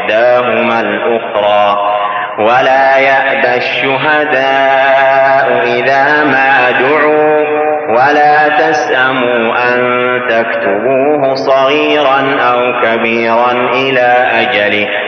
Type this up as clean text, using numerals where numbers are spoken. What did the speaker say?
إحداهما الأخرى ولا يأبى الشهداء إذا ما دعوا ولا تسأموا أن تكتبوه صغيرا أو كبيرا إلى أجله